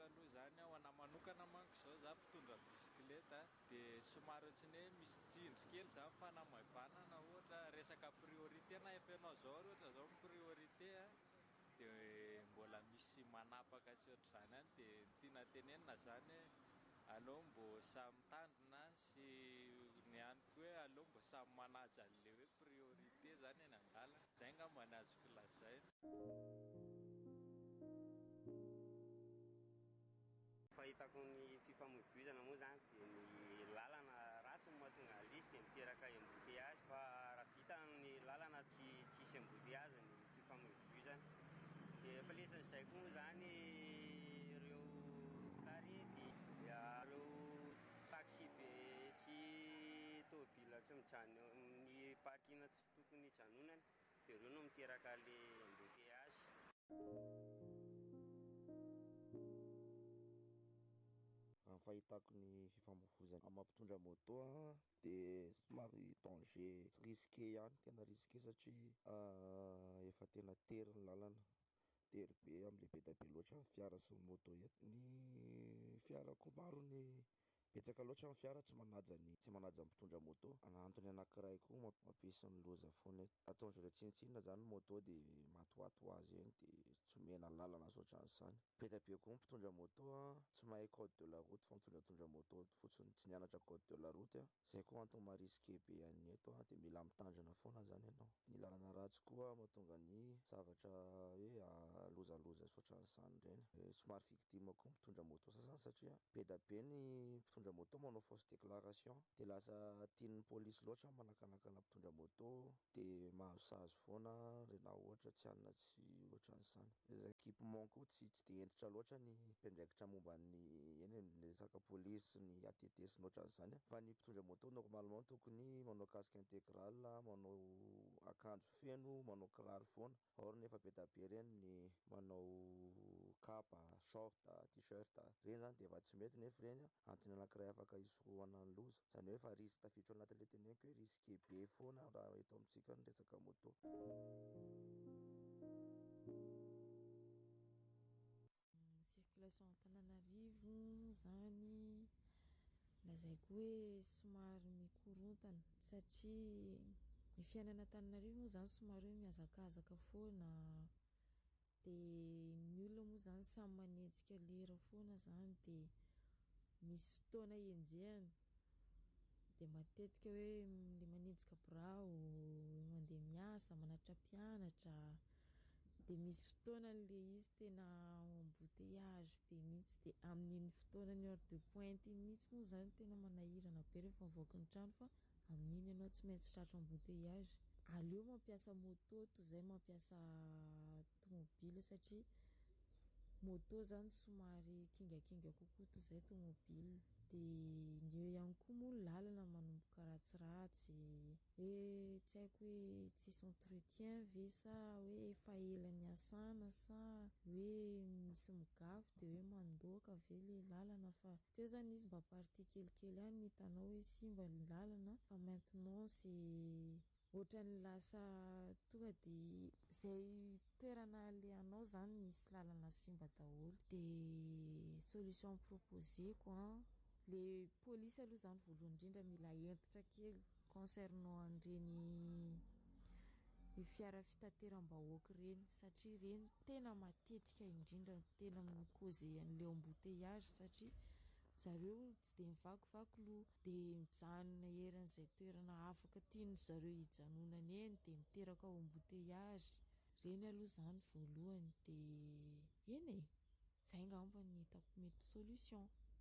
ohatra aloha zany aho ana manokana manko zao za mpitondra bisikileta dia somary ohatrany hoe misy tsindry kely zany fanamaivana ohatra resaka priorité na epenao zao ohatra zao priorité dia mbola misy manapaka sy ohatr'izany any dia tiana tenenina zany aleo mbo samy mitandrina sy ny ihany koa hoe aleo mbo samy manaja an'le hoe priorité zany eny an-dalana zay ngamba ny azoko lazaina. Fahitako ny fifamoivoizana moa zany dia ny lalana ratsy no mahatonga izy dia miteraka embouteillage fa raha vita ny lalana tsisy embouteillage ny fifamoivoizana dia efa lesan'izay koa moa zany ireo karety ireo taxi be sy tômôbila tsy mijano ny parking tsy tokony hijanonany dia ireo no miteraka le embouteillage. Fahitako ny fifamoivoizana mampitondra moto dia somary danger risqué ihany, tena risqué satria efa tena tery ny lalana, tery be amin'ilay be dia be loatra ny fiara sy ny moto eto. Ny fiara koa maro ny betsaka loatra ny fiara tsy manaja ny mpitondra moto. Antony anankiray koa mampisy ny loza foana eto, ataon'izy ireo tsinontsinona zany ny moto dia matoato azy eny dia tsy omena lalana sy ohatran'izany. Be dia be koa mpitondra moto tsy mahay code de la route fa mitondra moto fotsiny tsy nianatra code de la route zay koa antony maharisqué be an'ny eto dia mila mitandrina foana zany ianao. Ny lalana ratsy koa mahatonga ny zavatra hoe lozaloza sy ohatran'izany ireny. Somary victime koa mitondra moto sasany satria be dia be ny mpitondra moto manao fausse déclaration dia lasa tian'ny polisy loatra manakanakana mpitondra moto dia mahasazy foana na ohatra tsy alina tsy ohatran'izany. Équipement koa tsy dia entitra loatra ny mpiandraikitra momba ny resaka polisy ny ATT sy ny ohatran'izany fa ny mpitondra moto normalement tokony manao casque intégral, manao akanjo feno, manao kiraro foana. Or nefa be dia be ireny ny manao kapa, short, t-shirt ireny zany dia efa tsy mety nefa ireny antony anankiray afaka hisorohana ny loza, izany hoe efa risque tafiditra ao anatin'ilay teneniko hoe risqué be foana raha eto amintsika ny resaka moto. Circulation Antananarivo zany lazaiko hoe somary mikorontana satria ny fiainana Antananarivo moa zany somary hoe mihazakazaka foana dia ny olona moa zany samy manenjika lera foana zany dia misy fotoana enjehany dia matetika hoe le manenjika birao mandeha miasa manatra mpianatra dia misy fotoana le izy tena embouteillage be mihitsy dia amin'iny fotoanany heure de pointe iny mihitsy moa zany tena manahirana be rehefa mivoaka ny trano fa amin'iny ianao tsy maintsy tratra embouteillage. Aleo mampiasa moto toy izay mampiasa tomobily satria moto zany somary kingakinga kokoa toy izay tomobily dia ny eo ihany koa moa ny lalana manomboka ratsiratsy hoe tsy haiko hoe tsisy entretien ve sa hoe efa ela niasana sa hoe misy migafy dia hoe mandoaka ve le lalana fa teo zany izy mba partie kelikely ihany ny hitanao hoe simba ny lalana fa maintenant c'est ohatran'ny lasa tonga dia izay toerana alehanao zany misy lalana simba daholo dia solution proposeko le polisy aloha zany voalohany indrindra mila entitra kely concernant an'ireny fiara fitateram-bahoaka ireny satria ireny tena matetika indrindra tena mikôze an'ilay embouteillage satria zareo tsy dia mivakivaky loha dia mijanona eran'izay toerana afaka tiany zareo hijanonana eny dia miteraka ao embouteillage ireny aloha zany voalohany dia eny e, izay ngamba ny hitako mety solution.